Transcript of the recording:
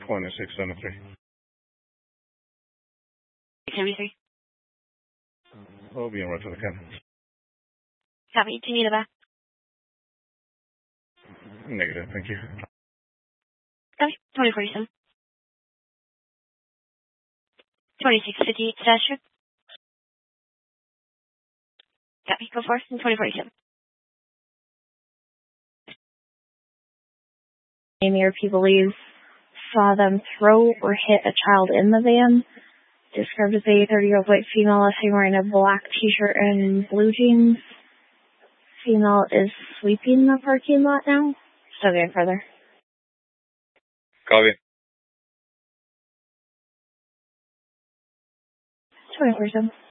2673. 73. We'll be en route to the cabin. Copy. Do you need a back? Negative, thank you. Copy. 2047. 2658 Dasher. Copy. Go forth in 2047. Near people saw them throw or hit a child in the van. Described as a 30-year-old white female, wearing a black t-shirt and blue jeans. Female is sweeping the parking lot now. Still going further. Copy. 24/7.